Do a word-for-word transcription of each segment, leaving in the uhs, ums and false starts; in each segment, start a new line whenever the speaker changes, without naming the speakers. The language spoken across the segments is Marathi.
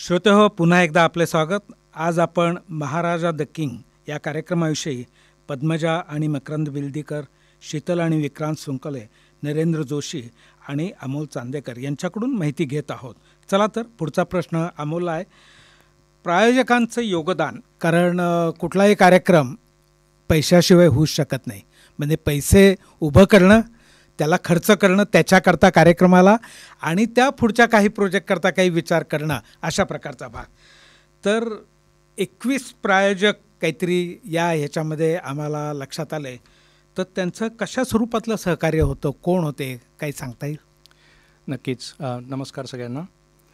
श्रोतेहो, पुन्हा एकदा आपले स्वागत. आज आपण महाराजा द किंग या कार्यक्रमाविषयी पद्मजा आणि मकरंद बिल्दीकर, शीतल आणि विक्रांत सुंकले, नरेंद्र जोशी आणि अमोल चांदेकर यांच्याकडून माहिती घेत आहोत. चला तर पुढचा प्रश्न अमोलला आहे. प्रायोजकांचं योगदान, कारण कुठलाही कार्यक्रम पैशाशिवाय होऊच शकत नाही. म्हणजे पैसे उभं करणं, त्याला खर्च करणं, त्याच्याकरता कार्यक्रमाला आणि त्या पुढच्या काही प्रोजेक्टकरता काही विचार करणं, अशा प्रकारचा भाग. तर एकवीस प्रायोजक काहीतरी या ह्याच्यामध्ये आम्हाला लक्षात आलं आहे. तर त्यांचं कशा स्वरूपातलं सहकार्य होतं, कोण होते, काही सांगता येईल?
नक्कीच. नमस्कार सगळ्यांना.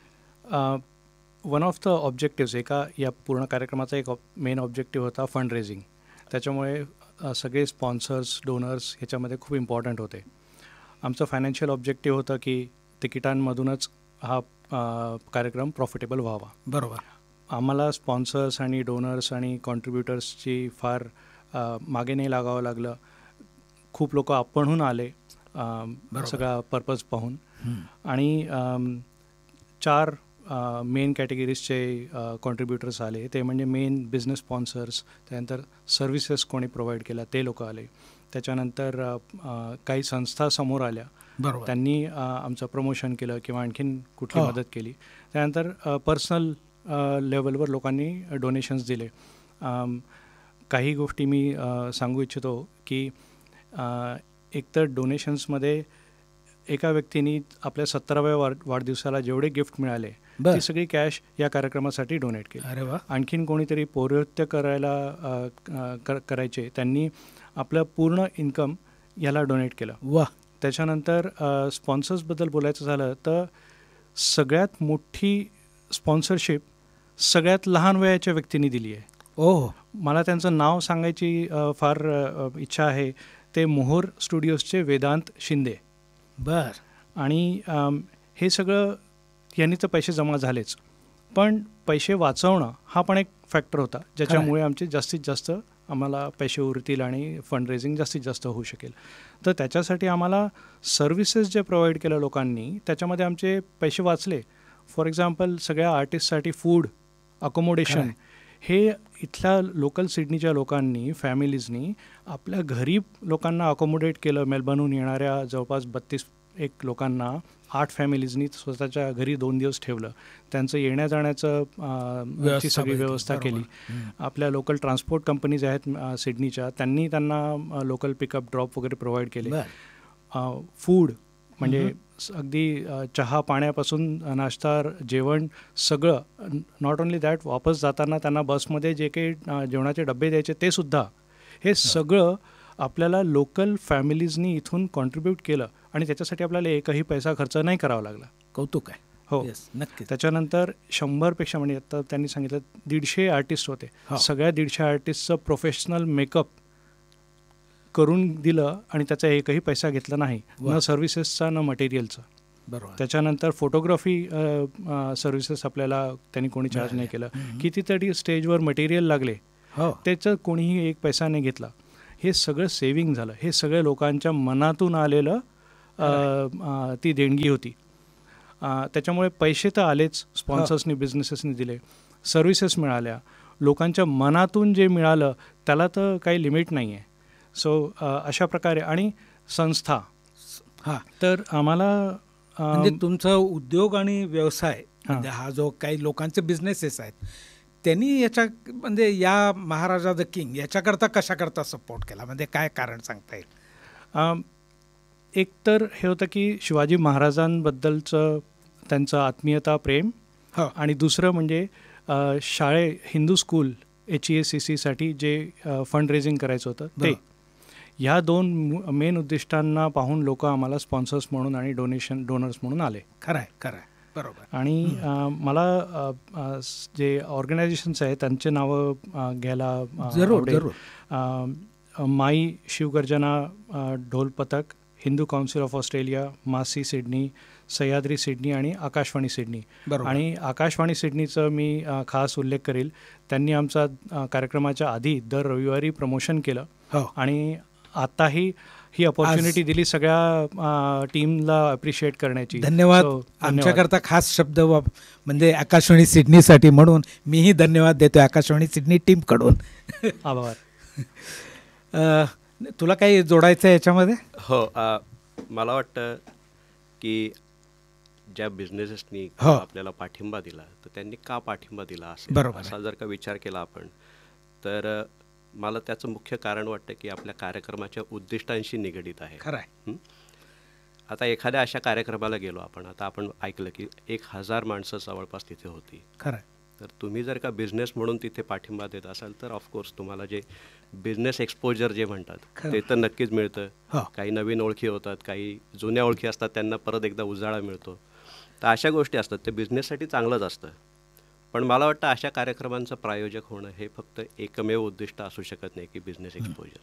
वन ऑफ द ऑब्जेक्टिव्स, एका या पूर्ण कार्यक्रमाचा एक मेन ऑब्जेक्टिव्ह होता फंड रेझिंग. त्याच्यामुळे सगळे स्पॉन्सर्स, डोनर्स ह्याच्यामध्ये खूप इम्पॉर्टंट होते. आमचं फायनान्शियल ऑब्जेक्टिव्ह होतं की तिकिटांमधूनच हा कार्यक्रम प्रॉफिटेबल व्हावा.
बरोबर. आम्हाला
स्पॉन्सर्स आणि डोनर्स आणि कॉन्ट्रीब्युटर्सची फार मागे नाही लागावं लागलं. खूप लोक आपणहून आले सगळा पर्पज पाहून. आणि चार मेन कॅटेगरीजचे कॉन्ट्रीब्युटर्स आले. ते म्हणजे मेन बिझनेस स्पॉन्सर्स, त्यानंतर सर्व्हिसेस कोणी प्रोव्हाइड केला ते लोक आले. त्याच्यानंतर काही संस्था समोर आल्या, त्यांनी आमचं प्रमोशन केलं किंवा आणखीन कुठली मदत केली. त्यानंतर पर्सनल लेवलवर लोकांनी डोनेशन्स दिले. काही गोष्टी मी सांगू इच्छितो की एकतर डोनेशन्समध्ये एका व्यक्तीने आपल्या सत्तराव्या वाढ वाढदिवसाला जेवढे गिफ्ट मिळाले ती सगळी कॅश या कार्यक्रमासाठी डोनेट केली.
अरे वा.
आणखीन कोणीतरी पौरोहित्य करायला कर करायचे त्यांनी आपलं पूर्ण इन्कम याला डोनेट केलं.
वा.
त्याच्यानंतर स्पॉन्सर्सबद्दल बोलायचं झालं तर सगळ्यात मोठी स्पॉन्सरशिप सगळ्यात लहान वयाच्या व्यक्तींनी दिली आहे.
ओह.
मला त्यांचं नाव सांगायची फार इच्छा आहे. ते मोहोर स्टुडिओजचे वेदांत शिंदे.
बर.
आणि हे सगळं यांनी तर पैसे जमा झालेच, पण पैसे वाचवणं हा पण एक फॅक्टर होता ज्याच्यामुळे आमचे जास्तीत जास्त आम्हाला पैसे उरतील आणि फंड रेझिंग जास्तीत जास्त होऊ शकेल. तर त्याच्यासाठी आम्हाला सर्व्हिसेस जे प्रोव्हाइड केलं लोकांनी त्याच्यामध्ये आमचे पैसे वाचले. फॉर एक्झाम्पल, सगळ्या आर्टिस्टसाठी फूड, अकोमोडेशन हे इथल्या लोकल सिडनीच्या लोकांनी, फॅमिलीजनी आपल्या घरी लोकांना अकोमोडेट केलं. मेलबर्नहून येणाऱ्या जवळपास बत्तीस एक लोकांना आठ फॅमिलीजनी स्वतःच्या घरी दोन दिवस ठेवलं. त्यांचं येण्या जाण्याचं ची सगळी व्यवस्था केली. आपल्या लोकल ट्रान्सपोर्ट कंपनीज आहेत सिडनीच्या, त्यांनी त्यांना लोकल पिकअप ड्रॉप वगैरे प्रोव्हाइड केले. फूड म्हणजे अगदी चहा पाण्यापासून नाश्ता, जेवण सगळं. नॉट ओन्ली दॅट, वापस जाताना त्यांना बसमध्ये जे काही जेवणाचे डबे द्यायचे ते सुद्धा, हे सगळं आपल्याला लोकल फॅमिलीजनी इथून कॉन्ट्रीब्यूट केलं आणि त्याच्यासाठी आपल्याला एकही पैसा खर्च नाही करावा लागला.
कौतुक आहे.
हो, नक्की. त्याच्यानंतर शंभरपेक्षा म्हणजे आता त्यांनी सांगितलं दीडशे आर्टिस्ट होते. सगळ्या दीडशे आर्टिस्टचं प्रोफेशनल मेकअप करून दिलं आणि त्याचा एकही पैसा घेतला नाही, न सर्व्हिसेसचा न मटेरियलचा.
बरोबर.
त्याच्यानंतर फोटोग्राफी सर्व्हिसेस आपल्याला त्यांनी कोणी चार्ज नाही केलं. कितीतरी स्टेजवर मटेरियल लागले, त्याचं कोणीही एक पैसा नाही घेतला. हे सगळं सेविंग झालं. हे सगळं लोकांच्या मनातून आलेलं ती देणगी होती. त्याच्यामुळे पैसे तर आलेच, स्पॉन्सर्सनी, बिझनेसेसनी दिले, सर्व्हिसेस मिळाल्या. लोकांच्या मनातून जे मिळालं त्याला तर काही लिमिट नाही आहे. सो अशा प्रकारे. आणि संस्था,
हां,
तर आम्हाला
म्हणजे तुमचा उद्योग आणि व्यवसाय म्हणजे हा जो काही लोकांचे बिझनेसेस आहेत त्यांनी याच्या म्हणजे या महाराजा द किंग याच्याकरता कशाकरता सपोर्ट केला, म्हणजे काय कारण सांगता येईल?
एक तर हे होतं की शिवाजी महाराजांबद्दलचं त्यांचं आत्मीयता, प्रेम. आणि दुसरं म्हणजे शाळे Hindu school H E S C सीसाठी जे फंड रेझिंग करायचं होतं ते. ह्या दोन मेन उद्दिष्टांना पाहून लोक आम्हाला स्पॉन्सर्स म्हणून आणि डोनेशन डोनर्स म्हणून आले.
खरं आहे, खरं आहे. बरोबर.
आणि मला जे ऑर्गनायझेशन्स आहेत त्यांचे नावं घ्यायला
जरूर जरूर
माई शिवगर्जना ढोल पथक, हिंदू काउन्सिल ऑफ ऑस्ट्रेलिया, मासी सिडनी, सह्याद्री सिडनी आणि आकाशवाणी सिडनी. आणि आकाशवाणी सिडनीचं मी खास उल्लेख करेल. त्यांनी आमचा कार्यक्रमाच्या आधी दर रविवारी प्रमोशन केलं आणि आताही ही अपॉर्च्युनिटी दिली सगळ्या टीमला अप्रिशिएट करण्याची.
धन्यवाद.
So,
आमच्याकरता खास शब्द वाप म्हणजे आकाशवाणी सिडनीसाठी, म्हणून मीही धन्यवाद देतो आकाशवाणी सिडनी टीमकडून.
आभार.
अ, तुला काही जोडायचं आहे याच्यामध्ये?
हो, अ, मला वाटतं की ज्या बिझनेसेसनी
हो.
आपल्याला पाठिंबा दिला तर त्यांनी का पाठिंबा दिला असेल
बरोबर आहे.
असा जर का विचार केला आपण तर अ, मला त्याचं मुख्य कारण वाटतं की आपल्या कार्यक्रमाच्या उद्दिष्टांशी निगडीत आहे.
खरं आहे.
हं? आता एखाद्या अशा कार्यक्रमाला गेलो आपण, आता आपण ऐकलं की एक हजार माणसं जवळपास तिथे होती.
खरं आहे.
तर तुम्ही जर का बिझनेस म्हणून तिथे पाठिंबा देत असाल तर ऑफकोर्स तुम्हाला जे बिझनेस एक्सपोजर जे म्हणतात
खरं.
ते तर नक्कीच मिळतं.
हो.
काही नवीन ओळखी होतात, काही जुन्या ओळखी असतात, त्यांना परत एकदा उजाळा मिळतो. तर अशा गोष्टी असतात, ते बिझनेससाठी चांगलंच असतं. पण मला वाटतं अशा कार्यक्रमांचं प्रायोजक होणं हे फक्त एकमेव उद्दिष्ट असू शकत नाही की बिझनेस एक्सपोजर.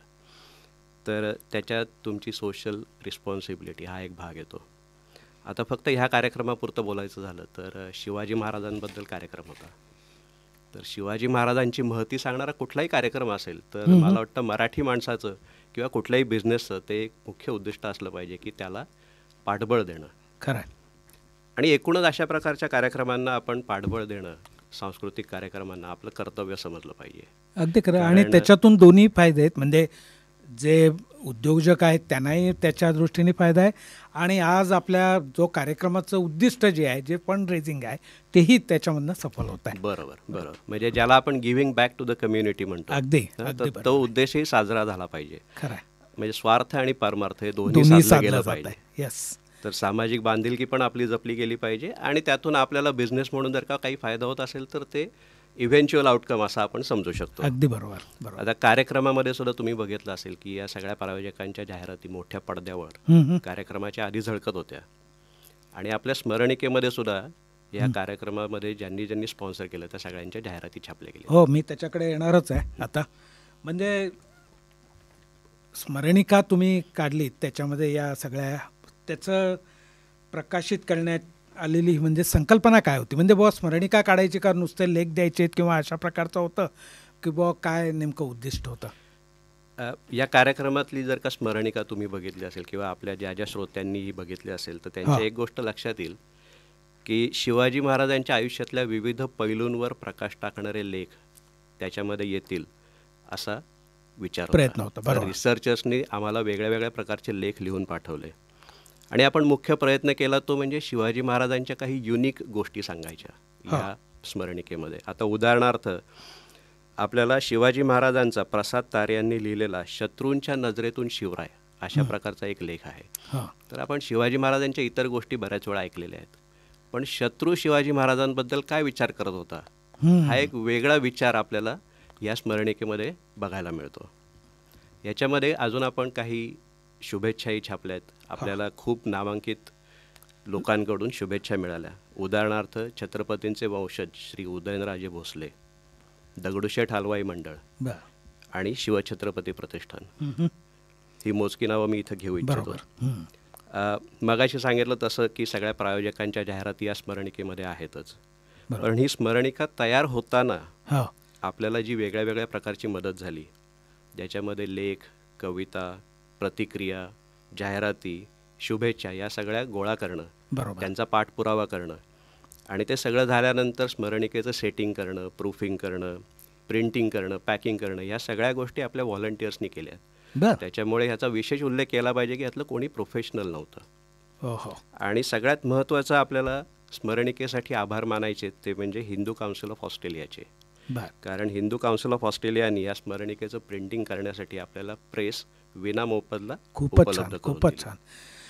तर त्याच्यात तुमची सोशल रिस्पॉन्सिबिलिटी हा एक भाग येतो. आता फक्त ह्या कार्यक्रमापुरतं बोलायचं झालं तर शिवाजी महाराजांबद्दल कार्यक्रम होता. तर शिवाजी महाराजांची महती सांगणारा कुठलाही कार्यक्रम असेल तर मला वाटतं मराठी माणसाचं किंवा कुठल्याही बिझनेसचं ते एक मुख्य उद्दिष्ट असलं पाहिजे की त्याला पाठबळ देणं.
खरं आहे.
आणि एकूणच अशा प्रकारच्या कार्यक्रमांना आपण पाठबळ देणं, सांस्कृतिक कार्यक्रमांना आपलं कर्तव्य समजलं पाहिजे.
अगदी खरं. आणि
कारण-
त्याच्यातून दोन्ही फायदे आहेत, म्हणजे जे उद्योजक आहेत त्यांनाही त्याच्या दृष्टीने फायदा आहे, आणि आज आपल्या जो कार्यक्रमाचं उद्दिष्ट जे आहे, जे फंड रेझिंग आहे, तेही त्याच्यामधनं सफल होत आहे.
बरोबर बरोबर म्हणजे ज्याला आपण giving back to the community म्हणतो,
अगदी
हं,
अगदी
तर
बरोबर.
तो उद्देशही साजरा झाला पाहिजे.
खरं आहे.
म्हणजे स्वार्थ आणि परमार्थ हे दोन्ही
दोन्ही
साधलं
साधलं
गेलं
जात
पाहिजे.
आहे. येस.
तर सामाजिक बांधिलकी पण आपली जपली गेली पाहिजे आणि त्यातून आपल्याला बिझनेस म्हणून जर का काही फायदा होत असेल तर ते इव्हेंच्युअल आउटकम असं आपण समजू शकतो.
अगदी बरोबर बरोबर.
आता कार्यक्रमामध्ये सुद्धा तुम्ही बघितलं असेल की या सगळ्या प्रायोजकांच्या जाहिराती मोठ्या पडद्यावर
हम्म, हम्म.
कार्यक्रमाच्या आधी झळकत होत्या आणि आपल्या स्मरणिकेमध्ये सुद्धा या कार्यक्रमामध्ये ज्यांनी ज्यांनी स्पॉन्सर केलं त्या सगळ्यांच्या जाहिराती छापल्या गेल्या.
हो, मी त्याच्याकडे येणारच आहे आता. म्हणजे स्मरणिका तुम्ही काढली, त्याच्यामध्ये या सगळ्या त्याचं प्रकाशित करण्यात आलेली म्हणजे संकल्पना काय होती? म्हणजे बुवा स्मरणिका काढायची का नुसते लेख द्यायचे किंवा अशा प्रकारचं होतं की बुवा काय नेमकं उद्दिष्ट होतं?
अ, या कार्यक्रमातली जर का स्मरणिका तुम्ही बघितली असेल किंवा आपल्या ज्या ज्या श्रोत्यांनीही बघितली असेल तर त्यांची
हा.
एक गोष्ट लक्षात येईल की शिवाजी महाराजांच्या आयुष्यातल्या विविध पैलूंवर प्रकाश टाकणारे लेख त्याच्यामध्ये येतील असा विचार
प्रयत्न होता, बरोबर.
रिसर्चर्सनी आम्हाला वेगळ्या वेगळ्या प्रकारचे लेख लिहून पाठवले आणि आपण मुख्य प्रयत्न केला तो म्हणजे शिवाजी महाराजांच्या काही युनिक गोष्टी सांगायच्या
हा.
या स्मरणिकेमध्ये. आता उदाहरणार्थ आपल्याला शिवाजी महाराजांचा प्रसाद तारे यांनी लिहिलेला शत्रूंच्या नजरेतून शिवराय अशा प्रकारचा एक लेख आहे.
हां.
तर आपण शिवाजी महाराजांच्या इतर गोष्टी बऱ्याच वेळा ऐकलेल्या आहेत, पण शत्रू शिवाजी महाराजांबद्दल काय विचार करत होता
हम्म.
हा एक वेगळा विचार आपल्याला या स्मरणिकेमध्ये बघायला मिळतो. याच्यामध्ये अजून आपण काही शुभेच्छाही छापल्यात. आपल्याला खूप नामांकित लोकांकडून शुभेच्छा मिळाल्या. उदाहरणार्थ छत्रपतींचे वंशज श्री उदयनराजे भोसले, दगडूशेठ हलवाई मंडळ
बरं.
आणि शिवछत्रपती प्रतिष्ठान,
हम्म.
ही मोजकी नावं मी इथं घेऊ इच्छितो.
बरोबर. हम्म.
अ, मगाशी सांगितलं तसं की सगळ्या प्रायोजकांच्या जाहिराती या स्मरणिकेमध्ये आहेतच,
बरोबर.
पण ही स्मरणिका तयार होताना
हो.
आपल्याला जी वेगळ्या वेगळ्या प्रकारची मदत झाली, ज्याच्यामध्ये लेख, कविता, प्रतिक्रिया, जाहिराती, शुभेच्छा या सगळ्या गोळा करणं,
बरोबर.
त्यांचा पाठपुरावा करणं आणि ते सगळं झाल्यानंतर स्मरणिकेचं सेटिंग करणं, प्रूफिंग करणं, प्रिंटिंग करणं, पॅकिंग करणं या सगळ्या गोष्टी आपल्या व्हॉलंटियर्सनी केल्या.
बरं.
त्याच्यामुळे ह्याचा विशेष उल्लेख केला पाहिजे की यातलं कोणी प्रोफेशनल नव्हतं.
हो हो.
आणि सगळ्यात महत्त्वाचं आपल्याला स्मरणिकेसाठी आभार मानायचे ते म्हणजे हिंदू काउन्सिल ऑफ ऑस्ट्रेलियाचे.
बरं.
कारण हिंदू काउन्सिल ऑफ ऑस्ट्रेलियानी या स्मरणिकेचं प्रिंटिंग करण्यासाठी आपल्याला प्रेस विनामोबदला
खूपच
उपलब्ध
छान,
करून
खूपच
दिली.
छान.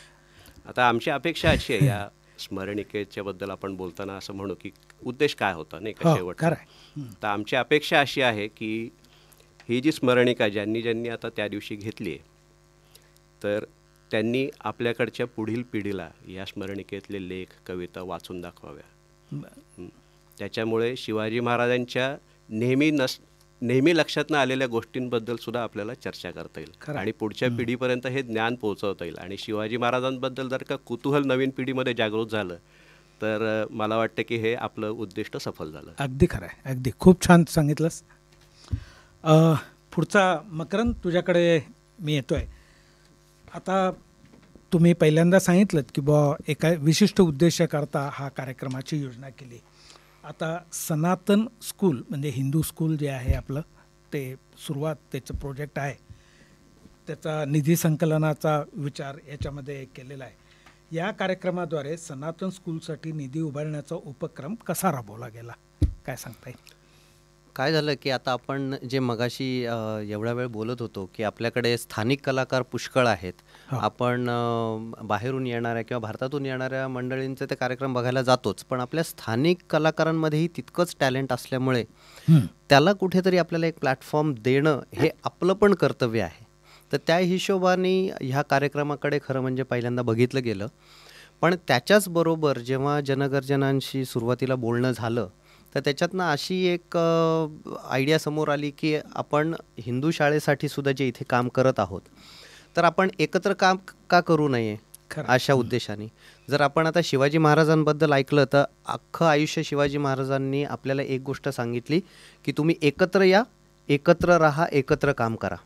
आता आमची अपेक्षा अशी आहे या स्मरणिकेच्या बद्दल आपण बोलताना असं म्हणू की उद्देश काय होता नाही का
हो,
शेवटचा.
खरं आहे. हम्म.
तर आमची अपेक्षा अशी आहे की ही जी स्मरणिका ज्यांनी ज्यांनी आता त्या दिवशी घेतली आहे तर त्यांनी आपल्याकडच्या पुढील पिढीला या स्मरणिकेतले लेख, कविता वाचून दाखवाव्या.
बरं.
हं. त्याच्यामुळे शिवाजी महाराजांच्या नेहमी नस नेहमी लक्षात न आलेल्या गोष्टींबद्दल सुद्धा आपल्याला चर्चा करता येईल
खरं.
आणि पुढच्या पिढीपर्यंत हे ज्ञान पोहोचवता येईल. आणि शिवाजी महाराजांबद्दल जर का कुतूहल नवीन पिढीमध्ये जागृत झालं तर अ, मला वाटतं की हे आपलं उद्दिष्ट सफल झालं.
अगदी खरं आहे. अगदी खूप छान सांगितलंस. अ, पुढचा मकरंद तुझ्याकडे मी येतोय. आता तुम्ही पहिल्यांदा सांगितलं की बुवा एका विशिष्ट उद्देशाकरता हा कार्यक्रमाची योजना केली. आता सनातन स्कूल म्हणजे हिंदू स्कूल जे आहे आपलं ते सुरुवात त्याचं प्रोजेक्ट आहे, त्याचा निधी संकलनाचा विचार याच्यामध्ये केलेला आहे. या कार्यक्रमाद्वारे सनातन स्कूलसाठी निधी उभारण्याचा उपक्रम कसा राबवला गेला, काय सांगता येईल?
काय झालं की आता आपण जे मगाशी अ, एवढा वेळ बोलत होतो की आपल्याकडे स्थानिक कलाकार पुष्कळ आहेत.
हो.
आपण अ, बाहेरून येणाऱ्या किंवा भारतातून येणाऱ्या मंडळींचे ते कार्यक्रम बघायला जातोच, पण आपल्या स्थानिक कलाकारांमध्येही तितकंच टॅलेंट असल्यामुळे
हं.
त्याला कुठेतरी आपल्याला एक प्लॅटफॉर्म देणं हे आपलं पण कर्तव्य आहे. तर त्या हिशोबाने ह्या कार्यक्रमाकडे खरं म्हणजे पहिल्यांदा बघितलं गेलं. पण त्याच्याचबरोबर जेव्हा जनगर्जनांशी सुरुवातीला बोलणं झालं तर त्याच्यातनं अशी एक आयडिया समोर आली की आपण हिंदू शाळेसाठी सुद्धा जे इथे काम करत आहोत तर आपण एकत्र काम का करू नये
खरं.
अशा उद्देशाने. जर आपण आता शिवाजी महाराजांबद्दल ऐकलं तर अख्खं आयुष्य शिवाजी महाराजांनी आपल्याला एक गोष्ट सांगितली की तुम्ही एकत्र या, एकत्र राहा, एकत्र काम करा.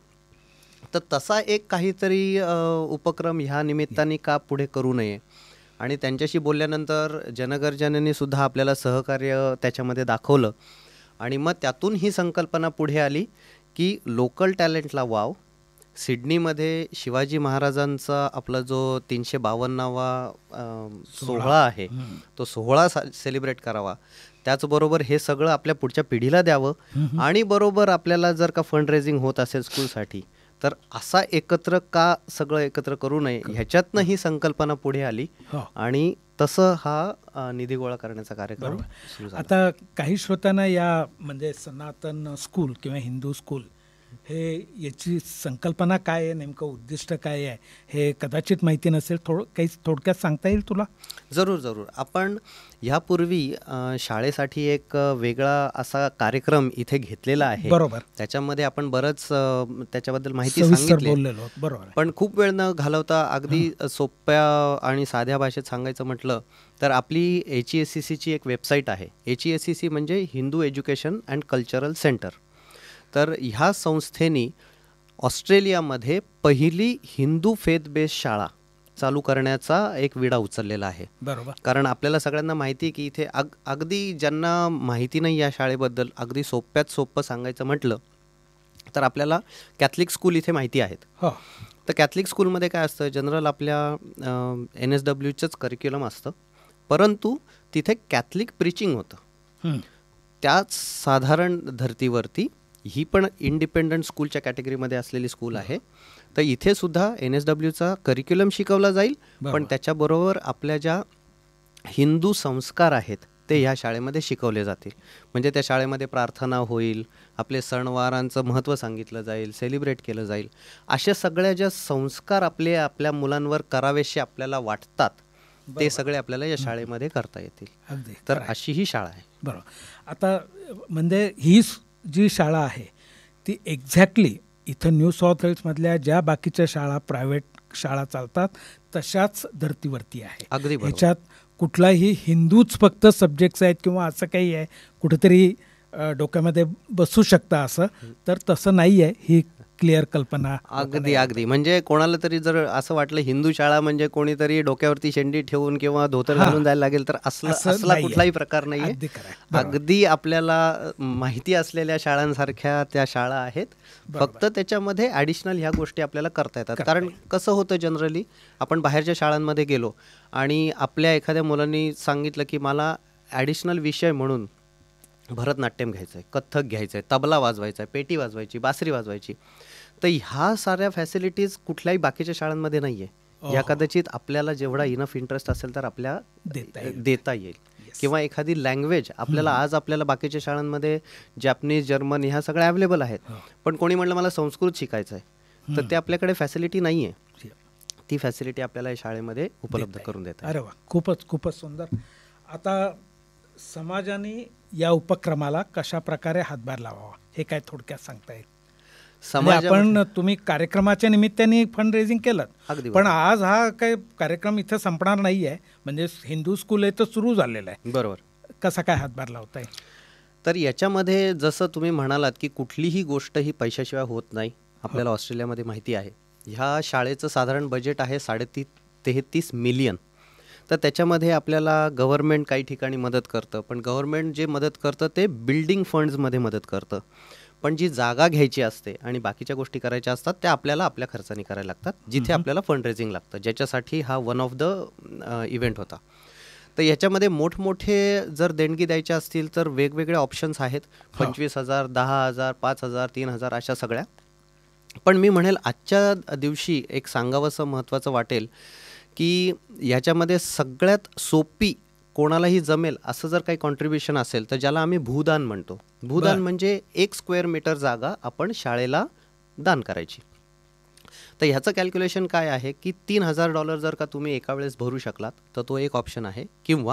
तर तसा एक काहीतरी अ, उपक्रम ह्या निमित्ताने का पुढे करू नये. आणि त्यांच्याशी बोलल्यानंतर जनगर्जनेने सुद्धा आपल्याला सहकार्य त्याच्यामध्ये दाखवलं आणि मग त्यातून ही संकल्पना पुढे आली की लोकल टॅलेंटला वाव. सिडनीमध्ये शिवाजी महाराजांचा आपला जो तीनशे बावन्नावा अ, सोहळा आहे
हं.
तो सोहळा सा सेलिब्रेट करावा. त्याचबरोबर हे सगळं आपल्या पुढच्या पिढीला द्यावं.
हं.
आणि बरोबर आपल्याला जर का फंड रेझिंग होत असेल स्कूलसाठी तर असा एकत्र का सगळं एकत्र करू नये ह्याच्यातनं ही संकल्पना पुढे आली
हो.
आणि तसं हा अ, निधी गोळा करण्याचा कार्यक्रम
बरोबर.
सुरू झाला.
आता काही श्रोत्यांना या म्हणजे सनातन स्कूल किंवा हिंदू स्कूल हे याची संकल्पना काय आहे, नेमकं उद्दिष्ट काय आहे हे कदाचित माहिती नसेल. थोडं काही थोडक्यात सांगता येईल तुला?
जरूर जरूर. आपण ह्यापूर्वी अ, शाळेसाठी एक अ, वेगळा असा कार्यक्रम इथे घेतलेला आहे.
बरोबर.
त्याच्यामध्ये आपण बरंच अ, त्याच्याबद्दल माहिती
सविस्तर
सांगितली,
बोललेलो आहोत. बरोबर आहे.
पण खूप वेळ न घालवता अगदी सोप्या आणि साध्या भाषेत सांगायचं म्हटलं तर आपली एच ई एस सी सीची एक वेबसाईट आहे. H E S C C म्हणजे Hindu education and cultural centre. तर ह्या संस्थेने ऑस्ट्रेलियामध्ये पहिली हिंदू फेथ बेस्ड शाळा चालू करण्याचा एक विडा उचललेला आहे.
बरोबर.
कारण आपल्याला सगळ्यांना माहिती आहे की इथे अग अगदी ज्यांना माहिती नाही या शाळेबद्दल अगदी सोप्यात सोपं सांगायचं म्हटलं तर आपल्याला कॅथलिक स्कूल इथे माहिती आहेत.
हो.
तर कॅथलिक स्कूलमध्ये काय असतं, जनरल आपल्या एन एस डब्ल्यूचंच करिक्युलम असतं, परंतु तिथे कॅथलिक प्रिचिंग होतं.
हं.
त्याच साधारण धर्तीवरती ही पण इंडिपेंडंट स्कूलच्या कॅटेगरीमध्ये असलेली स्कूल आहे. तर इथे सुद्धा एन एस डब्ल्यूचा करिक्युलम शिकवला जाईल,
बरोबर.
पण त्याच्याबरोबर आपल्या ज्या हिंदू संस्कार आहेत ते ह्या शाळेमध्ये शिकवले जातील. म्हणजे त्या शाळेमध्ये प्रार्थना होईल, आपले सणवारांचं महत्त्व सांगितलं जाईल, सेलिब्रेट केलं जाईल. अशा सगळ्या ज्या संस्कार आपले आपल्या मुलांवर करावेसे आपल्याला वाटतात ते सगळे आपल्याला या शाळेमध्ये करता येतील.
अगदी
तर
खरं आहे.
अशी ही शाळा आहे.
बरोबर. आता म्हणजे ही स- जी शाळा आहे ती एक्झॅक्टली इथं न्यू साऊथ वेल्समधल्या ज्या बाकीच्या शाळा प्रायव्हेट शाळा चालतात तशाच धर्तीवरती आहे.
अगदी बरोबर.
ह्याच्यात कुठलाही हिंदूच फक्त सब्जेक्ट्स आहेत किंवा असं काही आहे कुठेतरी अ, डोक्यामध्ये बसू शकतं असं, तर तसं नाही आहे. ही क्लिअर कल्पना
अगदी अगदी. म्हणजे कोणाला तरी जर असं वाटलं हिंदू शाळा म्हणजे कोणीतरी डोक्यावरती शेंडी ठेवून किंवा धोतर
हा.
घालून जायला लागेल, तर असलं
असं
असला
नाहीये.
कुठलाही प्रकार नाहीये.
अगदी खरं आहे. बरोबर.
अगदी आपल्याला माहिती असलेल्या शाळांसारख्या त्या शाळा आहेत.
बरोबर.
फक्त त्याच्यामध्ये ॲडिशनल ह्या गोष्टी आपल्याला करता येतात.
करता
कारण कसं होतं जनरली आपण बाहेरच्या शाळांमध्ये गेलो आणि आपल्या एखाद्या मुलांनी सांगितलं की मला ॲडिशनल विषय म्हणून भरतनाट्यम घ्यायचं आहे, कथ्थक घ्यायचं आहे, तबला वाजवायचा आहे, पेटी वाजवायची, बासरी वाजवायची. तर ह्या साऱ्या फॅसिलिटीज कुठल्याही बाकीच्या शाळांमध्ये नाही आहे. या कदाचित आपल्याला जेवढा इनफ इंटरेस्ट असेल तर आपल्या
देता येईल.
देता येईल. किंवा एखादी लँग्वेज आपल्याला आज आपल्याला बाकीच्या शाळांमध्ये जॅपनीज, जर्मन ह्या सगळ्या अवेलेबल आहेत, पण कोणी म्हटलं मला संस्कृत शिकायचं आहे तर ते आपल्याकडे फॅसिलिटी नाही आहे. ती फॅसिलिटी आपल्याला या शाळेमध्ये उपलब्ध करून देतात.
अरे वा, खूपच खूपच सुंदर. आता समाजाने या उपक्रमाला कशा प्रकारे हातभार लावावा हे काय थोडक्यात सांगता येईल? म्हणजे आपण तुम्ही कार्यक्रमाच्या निमित्ताने फंड रेझिंग केलं,
अगदी
पण आज हा काही कार्यक्रम इथं संपणार नाही आहे. म्हणजे हिंदू स्कूल आहे तर सुरू झालेलं आहे.
बरोबर.
कसा काय हातभार लावता येईल?
तर याच्यामध्ये जसं तुम्ही म्हणालात की कुठलीही गोष्ट ही पैशाशिवाय होत नाही, आपल्याला ऑस्ट्रेलियामध्ये माहिती आहे. ह्या शाळेचं साधारण बजेट आहे साडेती तेहतीस मिलियन. तर त्याच्यामध्ये आपल्याला गव्हर्मेंट काही ठिकाणी मदत करतं, पण गव्हर्मेंट जे मदत करतं ते बिल्डिंग फंड्समध्ये मदत करतं. पण जी जागा घ्यायची असते आणि बाकीच्या गोष्टी करायच्या असतात त्या आपल्याला आपल्या खर्चाने करायला लागतात, जिथे आपल्याला फंड रेझिंग लागतं, ज्याच्यासाठी हा वन ऑफ द इव्हेंट होता. तर याच्यामध्ये मोठमोठे जर देणगी द्यायच्या असतील तर वेगवेगळे ऑप्शन्स आहेत. पंचवीस हजार दहा हजार पाच हजार तीन हजार अशा सगळ्या. पण मी म्हणेल आजच्या दिवशी एक सांगावंसं महत्त्वाचं वाटेल की याच्यामध्ये सगळ्यात सोपी, कोणालाही जमेल असं जर काही कॉन्ट्रीब्युशन असेल तर ज्याला आम्ही भूदान म्हणतो. भूदान म्हणजे एक स्क्वेअर मीटर जागा आपण शाळेला दान करायची. तर ह्याचं कॅल्क्युलेशन काय आहे की तीन हजार डॉलर जर का तुम्ही एका वेळेस भरू शकलात तर तो एक ऑप्शन आहे, किंवा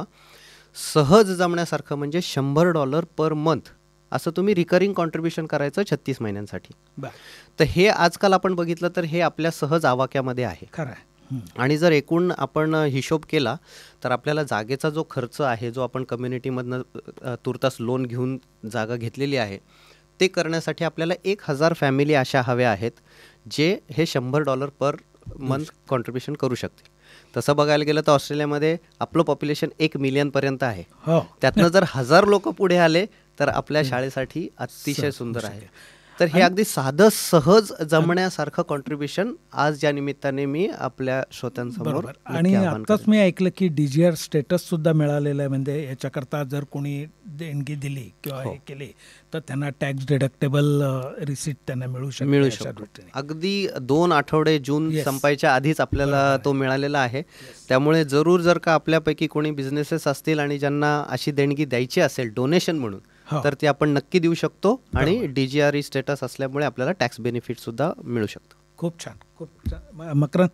सहज जमण्यासारखं म्हणजे शंभर डॉलर पर मंथ असं तुम्ही रिकरिंग कॉन्ट्रीब्युशन करायचं छत्तीस महिन्यांसाठी. तर हे आजकाल आपण बघितलं तर हे आपल्या सहज आवाक्यामध्ये आहे.
खरं आहे.
आणि जर एकूण आपण हिशोब केला तर आपल्याला जागेचा जो खर्च आहे, जो आपण कम्युनिटीमधनं तुर्तास लोन घेऊन जागा घेतलेली आहे, ते करण्यासाठी आपल्याला एक हजार फॅमिली अशा हव्या आहेत जे हे शंभर डॉलर पर मंथ कॉन्ट्रीब्युशन करू शकतील. तसं बघायला गेलं तर ऑस्ट्रेलियामध्ये आपलं पॉप्युलेशन एक मिलियनपर्यंत आहे. त्यातनं जर हजार लोक पुढे आले तर आपल्या शाळेसाठी अतिशय सुंदर आहे. तर हे अगदी साधं सहज जमण्यासारखं कॉन्ट्रीब्युशन आज या निमित्ताने मी आपल्या श्रोत्यांसमोर.
आणि आताच मी ऐकलं की डीजीआर स्टेटस सुद्धा मिळालेलं आहे. म्हणजे याच्याकरता जर कोणी देणगी दिली किंवा हे केली तर त्यांना टॅक्स डिडक्टेबल रिसीट त्यांना मिळू शकतो
मिळू शकतो अगदी दोन आठवडे जून संपायच्या आधीच आपल्याला तो मिळालेला आहे. त्यामुळे जरूर जर का आपल्यापैकी कोणी बिझनेसेस असतील आणि ज्यांना अशी देणगी द्यायची असेल डोनेशन म्हणून, तर ते आपण नक्की देऊ शकतो. आणि D G R E status असल्यामुळे आपल्याला टॅक्स बेनिफिट सुद्धा मिळू शकतो.
खूप छान, खूप छान.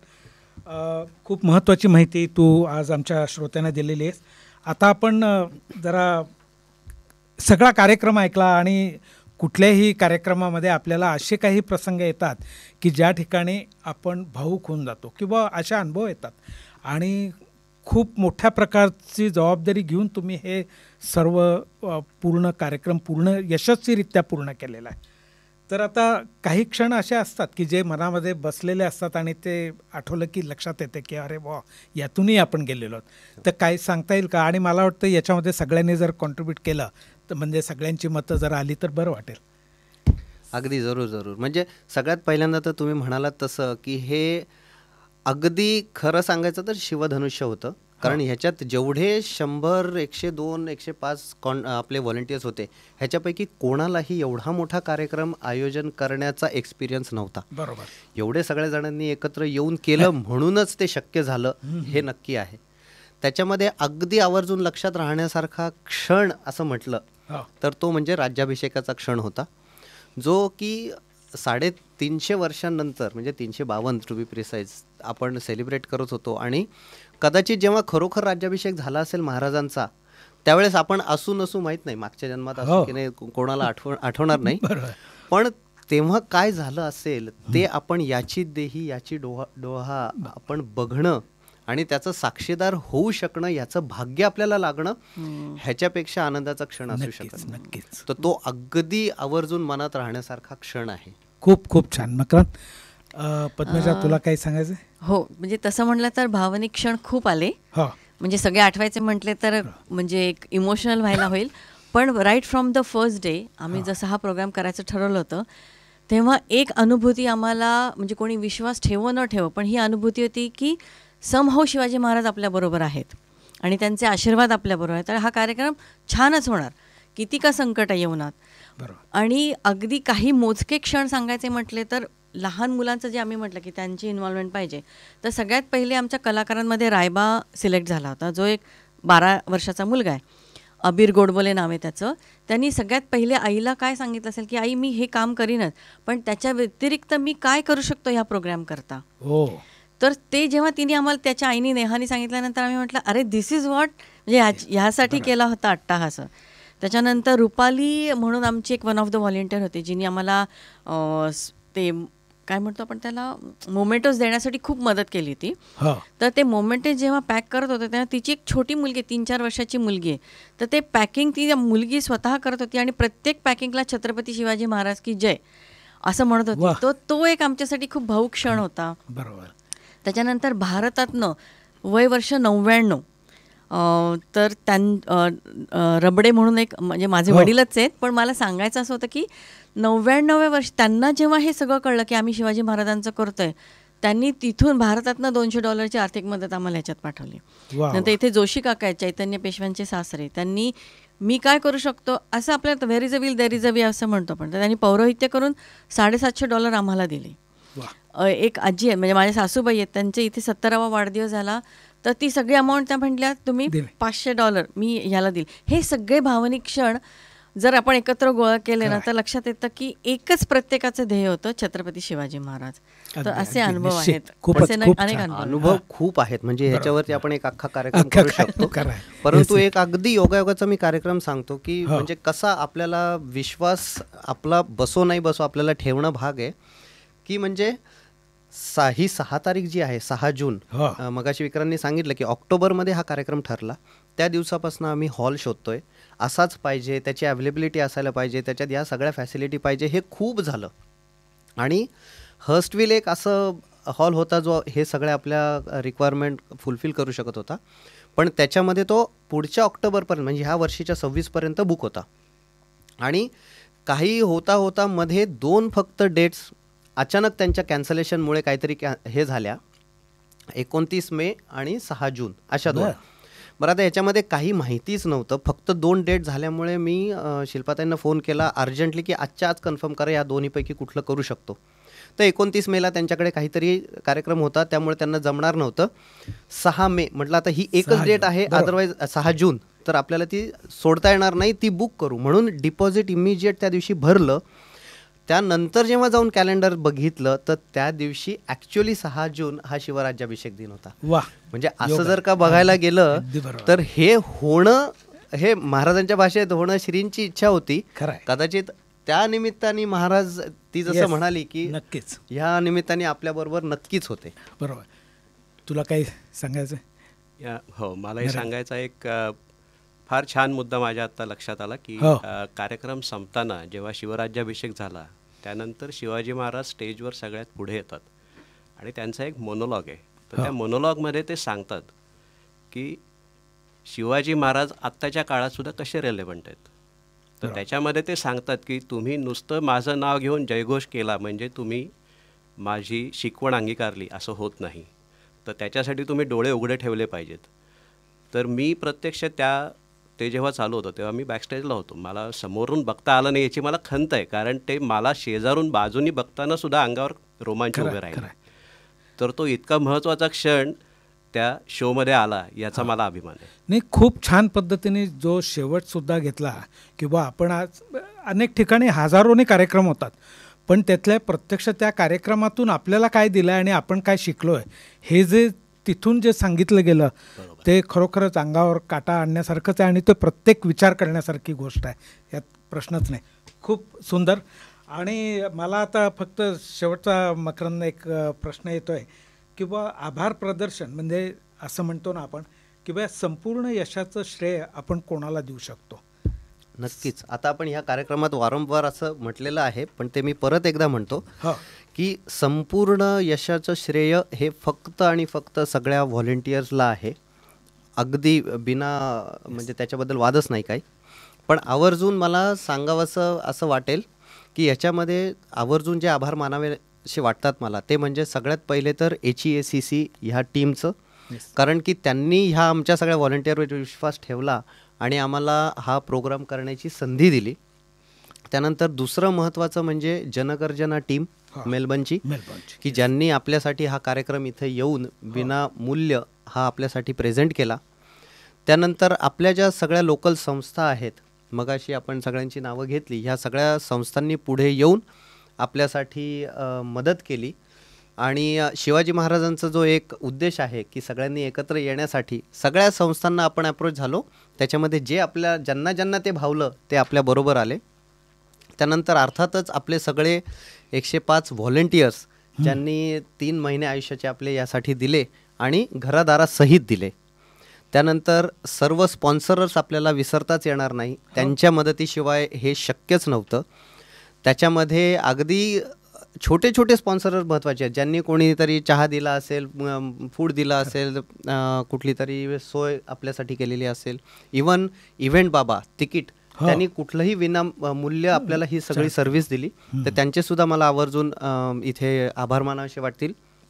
मकरंद, खूप महत्त्वाची माहिती तू आज आमच्या श्रोत्यांना दिलेली आहेस. आता आपण जरा सगळा कार्यक्रम ऐकला आणि कुठल्याही कार्यक्रमामध्ये आपल्याला असे काही प्रसंग येतात की ज्या ठिकाणी आपण भावूक होऊन जातो किंवा अशा अनुभव येतात आणि खूप मोठ्या प्रकारची जबाबदारी घेऊन तुम्ही हे सर्व पूर्ण कार्यक्रम पूर्ण यशस्वीरित्या पूर्ण केलेला आहे. तर आता काही क्षण असे असतात की जे मनामध्ये बसलेले असतात आणि ते आठवलं की लक्षात येते की अरे वा, यातूनही आपण गेलेलो आहोत. तर काय सांगता येईल का? आणि मला वाटतं याच्यामध्ये सगळ्यांनी जर कॉन्ट्रीब्यूट केलं तर म्हणजे सगळ्यांची मतं जर आली तर बरं वाटेल.
अगदी जरूर जरूर. म्हणजे सगळ्यात पहिल्यांदा तर तुम्ही म्हणालात तसं की हे अगदी खरं सांगायचं तर शिवधनुष्य होतं. कारण ह्याच्यात जेवढे शंभर एकशे दोन एकशे पाच कॉन आपले व्हॉलंटियर्स होते ह्याच्यापैकी कोणालाही एवढा मोठा कार्यक्रम आयोजन करण्याचा एक्सपिरियन्स नव्हता.
बरोबर.
एवढे सगळ्या जणांनी एकत्र येऊन केलं म्हणूनच ते शक्य झालं हे नक्की आहे. त्याच्यामध्ये अगदी आवर्जून लक्षात राहण्यासारखा क्षण असं म्हटलं तर तो म्हणजे राज्याभिषेकाचा क्षण होता, जो की साडेतीनशे वर्षांनंतर म्हणजे तीनशे बावन्न टू बी प्रिसाईज आपण सेलिब्रेट करत होतो. आणि कदाचित जेव्हा खरोखर राज्याभिषेक झाला असेल महाराजांचा त्यावेळेस आपण असू नसू माहीत नाही, मागच्या जन्मात असू की नाही कोणाला आठव आठवणार नाही, पण तेव्हा काय झालं असेल ते आपण याची देही याची डोहा डोहा आपण बघणं आणि त्याचं साक्षीदार होऊ शकणं, याचं भाग्य आपल्याला लागणं ह्याच्यापेक्षा आनंदाचा क्षण असू शकत
नक्कीच.
तर तो अगदी आवर्जून मनात राहण्यासारखा क्षण आहे.
खूप खूप छान. मकरंद, पद्मजा तुला काही सांगायचं?
हो, म्हणजे तसं म्हटलं तर भावनिक क्षण खूप आले.
हो,
म्हणजे सगळे आठवायचे म्हटले तर म्हणजे एक इमोशनल व्हायला होईल. पण right from the first day आम्ही जसं हा प्रोग्राम करायचं ठरवलं होतं तेव्हा एक अनुभूती आम्हाला, म्हणजे कोणी विश्वास ठेवो न ठेवो पण ही अनुभूती होती की समहाऊ शिवाजी महाराज आपल्याबरोबर आहेत आणि त्यांचे आशीर्वाद आपल्याबरोबर आहेत. तर हा कार्यक्रम छानच होणार, किती का संकट येऊनात. आणि अगदी काही मोजके क्षण सांगायचे म्हटले तर लहान मुलांचं जे आम्ही म्हटलं की त्यांची इन्व्हॉल्वमेंट पाहिजे, तर सगळ्यात पहिले आमच्या कलाकारांमध्ये रायबा सिलेक्ट झाला होता, जो एक बारा वर्षाचा मुलगा आहे, अबीर गोडबोले नाव आहे त्याचं. त्यांनी सगळ्यात पहिले आईला काय सांगितलं असेल की आई मी हे काम करीनच पण त्याच्या व्यतिरिक्त मी काय करू शकतो ह्या प्रोग्राम करता.
हो.
तर ते जेव्हा तिने आम्हाला त्याच्या आईने नेहानी सांगितल्यानंतर आम्ही म्हटलं अरे दिस इज व्हॉट, म्हणजे ह्यासाठी केला होता अट्टाहास. त्याच्यानंतर रुपाली म्हणून आमची एक वन ऑफ द व्हॉलेंटियर होती जिने आम्हाला ते काय म्हणतो आपण त्याला मोमेंटोज देण्यासाठी खूप मदत केली होती. तर ते मोमेंटोज जेव्हा पॅक करत होते तेव्हा तिची एक छोटी मुलगी, तीन चार वर्षाची मुलगी आहे, तर ते पॅकिंग ती मुलगी स्वतः करत होती आणि प्रत्येक पॅकिंगला छत्रपती शिवाजी महाराज की जय असं म्हणत
वाह.
होती. तो तो एक आमच्यासाठी खूप भावूक क्षण होता.
बरोबर.
त्याच्यानंतर भारतातनं वय वर्ष नव्याण्णव अं, तर त्यां अं, अं, रबडे म्हणून एक म्हणजे माझे
हो.
वडीलच आहेत, पण मला सांगायचं असं होतं की नव्याण्णव्या वर्ष त्यांना जेव्हा हे सगळं कळलं की आम्ही शिवाजी महाराजांचं करतोय, त्यांनी तिथून भारतातनं दोनशे डॉलरची आर्थिक मदत आम्हाला ह्याच्यात पाठवली.
वा
नंतर इथे जोशी काका आहेत, चैतन्य पेशव्यांचे सासरे, त्यांनी मी काय करू शकतो असं आपल्याला where is a will there is a वे असं म्हणतो, पण तर त्यांनी पौरोहित्य करून साडेसातशे डॉलर आम्हाला दिले.
वा.
अ, एक आजी आहे म्हणजे माझ्या सासूबाई आहेत, त्यांचे इथे सत्तरावा वाढदिवस झाला तर ती सगळी अमाऊंट त्या म्हटल्या तुम्ही
दिले.
पाचशे डॉलर मी ह्याला दिल. हे सगळे भावनिक क्षण जर आपण एकत्र गोळा केले ना
खरं.
तर लक्षात येतं की एकच प्रत्येकाचं ध्येय होतं छत्रपती शिवाजी महाराज. तर
अगदी,
असे
अगदी,
अनुभव
निश्चित.
आहेत.
खूपच,
असे न-
खूप
अनेक
छान.
अनुभव.
अनुभव खूप आहेत म्हणजे ह्याच्यावरती आपण एक अख्खा कार्यक्रम
अख्खा
करू
काय-
शकतो.
खरं आहे.
परंतु
Yes.
एक अगदी योगायोगाचा मी कार्यक्रम सांगतो की
हो.
म्हणजे कसा आपल्याला विश्वास आपला बसो नाही बसो आपल्याला ठेवणं भाग आहे की म्हणजे सा ही सहा तारीख जी आहे सहा जून
हो.
अ, मगाशी विक्रांतनी सांगितलं की ऑक्टोबरमध्ये हा कार्यक्रम ठरला. त्या दिवसापासून आम्ही हॉल शोधतोय, असाच पाहिजे, त्याची अवेलेबिलिटी असायला पाहिजे, त्याच्यात या सगळ्या फॅसिलिटी पाहिजे. हे खूप झालं आणि हर्स्टविल एक असं हॉल होता जो हे सगळ्या आपल्या रिक्वायरमेंट फुलफिल करू शकत होता, पण त्याच्यामध्ये तो पुढच्या ऑक्टोबरपर्यंत म्हणजे ह्या वर्षीच्या सव्वीसपर्यंत बुक होता. आणि काही होता होता मध्ये दोन फक्त डेट्स अचानक त्यांच्या कॅन्सलेशनमुळे काहीतरी कॅ हे झाल्या, एकोणतीस मे आणि सहा जून अशा दोन.
बरं.
बरं आता याच्यामध्ये काही माहितीच नव्हतं, फक्त दोन डेट झाल्यामुळे मी अ, शिल्पाताईंना फोन केला अर्जंटली की आजच्या आज कन्फर्म करा या दोन्हीपैकी कुठलं करू शकतो. तर एकोणतीस मेला त्यांच्याकडे काहीतरी कार्यक्रम होता त्यामुळे त्यांना जमणार नव्हतं. सहा मे म्हटलं आता ही एकच
सहा
डेट
जून.
आहे,
बरोबर.
अदरवाईज सहा जून तर आपल्याला ती सोडता येणार नाही, ती बुक करू म्हणून डिपॉझिट इमिजिएट त्या दिवशी भरलं. त्यानंतर जेव्हा जाऊन कॅलेंडर बघितलं तर त्या दिवशी ॲक्च्युली सहा जून हा शिवराज्याभिषेक दिन होता.
वा.
म्हणजे असं
योगा.
जर का बघायला गेलं
अगदी बरोबर.
तर हे होणं हे महाराजांच्या भाषेत होणं श्रींची इच्छा होती.
खरं आहे.
कदाचित त्या निमित्ताने महाराज ती जसं
Yes.
म्हणाली की
नक्कीच
ह्या निमित्ताने आपल्याबरोबर नक्कीच होते.
बरोबर. तुला काही सांगायचं?
या हो मलाही
बरं.
सांगायचा एक अ, फार छान मुद्दा माझ्या आत्ता लक्षात आला की
हो.
अ, कार्यक्रम संपताना जेव्हा शिवराज्याभिषेक झाला त्यानंतर शिवाजी महाराज स्टेजवर सगळ्यात पुढे येतात आणि त्यांचा एक मोनोलॉग आहे. तर
हो.
त्या मोनोलॉगमध्ये ते सांगतात की शिवाजी महाराज आत्ताच्या काळातसुद्धा कसे रेलेव्हंट आहेत. तर
बरोबर.
त्याच्यामध्ये ते सांगतात की तुम्ही नुसतं माझं नाव घेऊन जयघोष केला म्हणजे तुम्ही माझी शिकवण अंगीकारली असं होत नाही. तर त्याच्यासाठी तुम्ही डोळे उघडे ठेवले पाहिजेत. तर मी प्रत्यक्ष त्या ते जेव्हा चालू होतं तेव्हा मी बॅकस्टेजला होतो. मला समोरून बघता आलं नाही याची मला खंत आहे, कारण ते मला शेजारून बाजूनी बघताना सुद्धा अंगावर रोमांच
खरं
उभे
आहे,
राहिले.
खरं आहे.
तर तो इतका महत्त्वाचा क्षण त्या शोमध्ये आला याचा मला अभिमान आहे.
नाही, खूप छान पद्धतीने जो शेवटसुद्धा घेतला की बा आपण आज अनेक ठिकाणी हजारोने कार्यक्रम होतात, पण त्यातल्या प्रत्यक्ष त्या कार्यक्रमातून आपल्याला काय दिलं आणि आपण काय शिकलो आहे हे जे तिथून जे सांगितलं गेलं ते खरोखरच अंगावर काटा आणण्यासारखंच आहे आणि ते प्रत्येक विचार करण्यासारखी गोष्ट आहे, यात प्रश्नच नाही. खूप सुंदर. आणि मला आता फक्त शेवटचा मकरंद एक अ, प्रश्न येतो आहे की बा आभार प्रदर्शन म्हणजे असं म्हणतो ना आपण की बा संपूर्ण यशाचं श्रेय आपण कोणाला देऊ शकतो?
नक्कीच. आता आपण ह्या कार्यक्रमात वारंवार असं म्हटलेलं आहे, पण ते मी परत एकदा म्हणतो
हो.
की संपूर्ण यशाचं श्रेय हे फक्त आणि फक्त सगळ्या व्हॉलेंटियर्सला आहे. अगदी बिना म्हणजे त्याच्याबद्दल वादच नाही काही. पण आवर्जून मला सांगावंसं असं वाटेल की याच्यामध्ये आवर्जून जे आभार मानावे असे वाटतात मला ते म्हणजे सगळ्यात पहिले तर एच ई ए सी सी ह्या टीमचं, कारण की त्यांनी ह्या आमच्या सगळ्या व्हॉलेंटियरवर विश्वास ठेवला आणि आम्हाला हा प्रोग्राम करण्याची संधी दिली. त्यानंतर दुसरं महत्त्वाचं म्हणजे जनगर्जना टीम मेलबर्नची,
मेलबर्नची.
की ज्यांनी आपल्यासाठी हा कार्यक्रम इथे येऊन विना मूल्य हा आपल्यासाठी प्रेझेंट केला. त्यानंतर आपल्या ज्या सगळ्या लोकल संस्था आहेत, मगाशी आपण सगळ्यांची नावं घेतली, ह्या सगळ्या संस्थांनी पुढे येऊन आपल्यासाठी अ, मदत केली. आणि अ, शिवाजी महाराजांचा जो एक उद्देश आहे की सगळ्यांनी एकत्र येण्यासाठी सगळ्या संस्थांना आपण अप्रोच झालो. त्याच्यामध्ये जे आपल्या ज्यांना ज्यांना ते भावलं ते आपल्याबरोबर आले. त्यानंतर अर्थातच आपले सगळे एकशे पाच व्हॉलेंटियर्स ज्यांनी तीन महिने आयुष्याचे आपले यासाठी दिले आणि घरादारासहित दिले. त्यानंतर सर्व स्पॉन्सरर्स आपल्याला विसरताच येणार नाही, त्यांच्या मदतीशिवाय हे शक्यच नव्हतं. त्याच्यामध्ये अगदी छोटे छोटे स्पॉन्सर महत्त्वाचे आहेत, ज्यांनी कोणीतरी चहा दिला असेल, फूड दिला असेल, कुठली तरी सोय आपल्यासाठी केलेली असेल, इवन इव्हेंट बाबा तिकीट त्यांनी कुठलंही विना मूल्य आपल्याला ही सगळी सर्व्हिस दिली, तर त्यांचे सुद्धा मला आवर्जून इथे आभार मानावेसे वाटतील.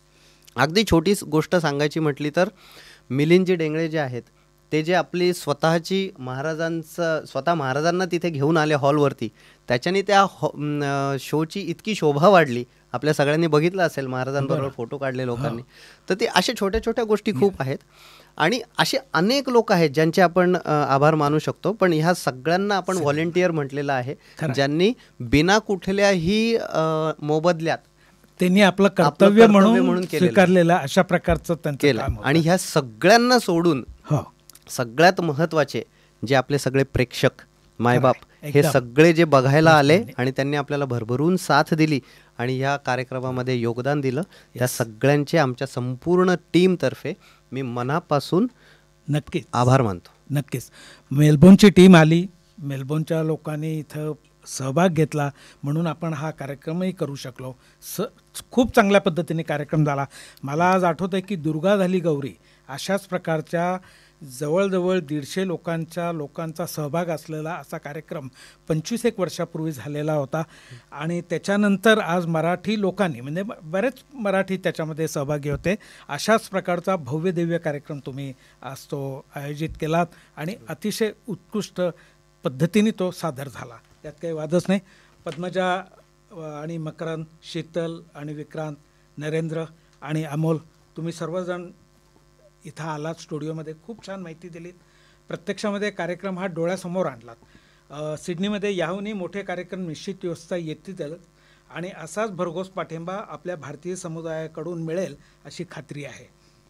अगदी छोटी गोष्ट सांगायची म्हटली तर मिलिंदजी डेंगळे जे आहेत ते जे आपली स्वतःची महाराजांचं स्वतः महाराजांना तिथे घेऊन आले हॉलवरती, त्याच्याने त्या हॉ शोची इतकी शोभा वाढली. आपल्या सगळ्यांनी बघितलं असेल महाराजांबरोबर फोटो काढले लोकांनी. तर ते अशा छोट्या छोट्या गोष्टी खूप आहेत आणि असे अनेक लोक आहेत ज्यांचे आपण आभार मानू शकतो. पण ह्या सगळ्यांना आपण व्हॉलेंटियर म्हटलेलं आहे, ज्यांनी बिना कुठल्याही मोबदल्यात
त्यांनी आपलं कर्तव्य म्हणून स्वीकारलेलं अशा प्रकारचं त्यांचं
केलं. आणि ह्या सगळ्यांना सोडून सगळ्यात महत्त्वाचे जे आपले सगळे प्रेक्षक मायबाप हे सगळे जे बघायला आले आणि त्यांनी आपल्याला भरभरून साथ दिली आणि ह्या कार्यक्रमामध्ये योगदान दिलं, त्या सगळ्यांचे आमच्या संपूर्ण टीमतर्फे मी मनापासून
नक्कीच
आभार मानतो.
नक्कीच. मेलबोर्नची टीम आली, मेलबोर्नच्या लोकांनी इथं सहभाग घेतला म्हणून आपण हा कार्यक्रमही करू शकलो. स खूप चांगल्या पद्धतीने कार्यक्रम झाला. मला आज आठवतं आहे की दुर्गा झाली गौरी अशाच प्रकारच्या जवळजवळ दीडशे लोकांच्या लोकांचा सहभाग असलेला असा कार्यक्रम पंचवीस एक वर्षापूर्वी झालेला होता. आणि त्याच्यानंतर आज मराठी लोकांनी म्हणजे बरेच मराठी त्याच्यामध्ये सहभागी होते. अशाच प्रकारचा भव्य दिव्य कार्यक्रम तुम्ही आज तो आयोजित केलात आणि अतिशय उत्कृष्ट पद्धतीने तो सादर झाला, त्यात काही वादच नाही. पद्मजा आणि मकरंद, शीतल आणि विक्रांत, नरेंद्र आणि अमोल, तुम्ही सर्वजण इथं आलात स्टुडिओमध्ये, खूप छान माहिती दिलीत. प्रत्यक्षामध्ये कार्यक्रम हा डोळ्यासमोर आणलात. सिडनीमध्ये याहूनही मोठे कार्यक्रम निश्चित व्यवस्था येतील आणि असाच भरघोस पाठिंबा आपल्या भारतीय समुदायाकडून मिळेल अशी खात्री आहे.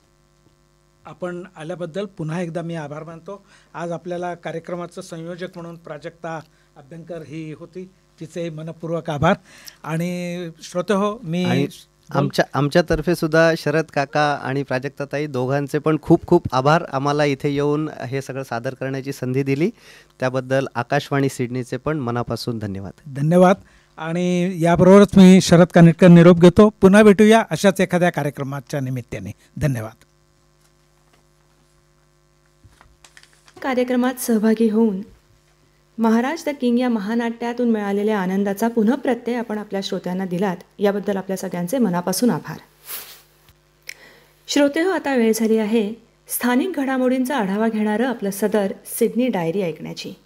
आपण आल्याबद्दल पुन्हा एकदा मी आभार मानतो. आज आपल्याला कार्यक्रमाचं संयोजक म्हणून प्राजक्ता अभ्यंकर ही होती, तिचे मनपूर्वक आभार. आणि श्रोते हो, मी
आमच्या आमच्यातर्फे सुद्धा शरद काका आणि प्राजक्ताताई दोघांचे पण खूप खूप आभार. आम्हाला इथे येऊन हे सगळं सादर करण्याची संधी दिली त्याबद्दल आकाशवाणी सिडनीचे पण मनापासून धन्यवाद.
धन्यवाद. आणि याबरोबरच मी शरद कानिटकर निरोप घेतो. पुन्हा भेटूया अशाच एखाद्या कार्यक्रमाच्या निमित्ताने. धन्यवाद.
कार्यक्रमात सहभागी होऊन महाराज द किंग या महानाट्यातून मिळालेल्या आनंदाचा पुनःप्रत्यय आपण आपल्या श्रोत्यांना दिलात, याबद्दल आपल्या सगळ्यांचे मनापासून आभार. श्रोते हो, आता वेळ झाली आहे स्थानिक घडामोडींचा आढावा घेणारं आपलं सदर सिडनी डायरी ऐकण्याची.